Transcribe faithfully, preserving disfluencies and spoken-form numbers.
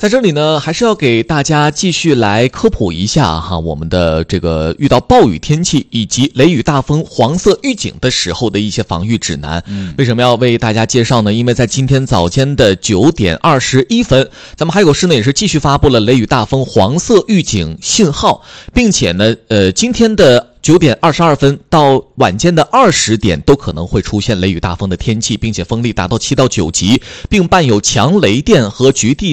在这里呢，还是要给大家继续来科普一下哈，我们的这个遇到暴雨天气以及雷雨大风黄色预警的时候的一些防御指南。嗯，为什么要为大家介绍呢？因为在今天早间的九点二十一分，咱们海口市呢也是继续发布了雷雨大风黄色预警信号，并且呢，呃，今天的九点二十二分到晚间的二十点都可能会出现雷雨大风的天气，并且风力达到七到九级，并伴有强雷电和局地